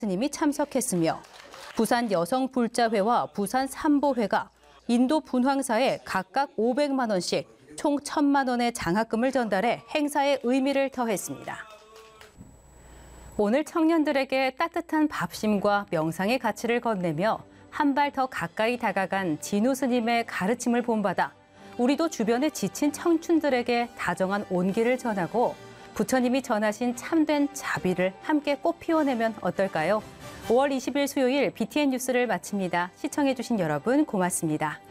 스님이 참석했으며 부산 여성불자회와 부산 삼보회가 인도 분황사에 각각 500만 원씩 총 1,000만 원의 장학금을 전달해 행사의 의미를 더했습니다. 오늘 청년들에게 따뜻한 밥심과 명상의 가치를 건네며 한 발 더 가까이 다가간 진우 스님의 가르침을 본받아 우리도 주변에 지친 청춘들에게 다정한 온기를 전하고 부처님이 전하신 참된 자비를 함께 꽃 피워내면 어떨까요? 5월 20일 수요일 BTN 뉴스를 마칩니다. 시청해주신 여러분 고맙습니다.